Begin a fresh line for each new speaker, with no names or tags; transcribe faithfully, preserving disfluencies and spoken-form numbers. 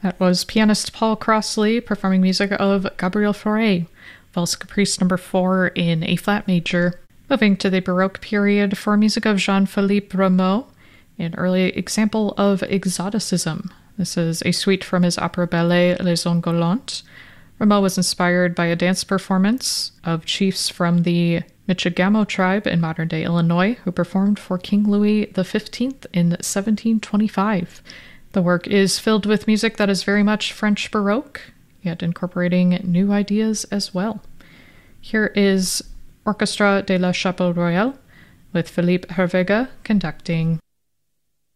That was pianist Paul Crossley performing music of Gabriel Fauré, Valse Caprice number four in A-flat major. Moving to the Baroque period for music of Jean-Philippe Rameau, an early example of exoticism. This is a suite from his opera ballet Les Ungoulantes. Rameau was inspired by a dance performance of chiefs from the Michigamo tribe in modern-day Illinois who performed for King Louis the fifteenth in seventeen twenty-five. The work is filled with music that is very much French Baroque, yet incorporating new ideas as well. Here is Orchestra de la Chapelle Royale with Philippe Hervega conducting.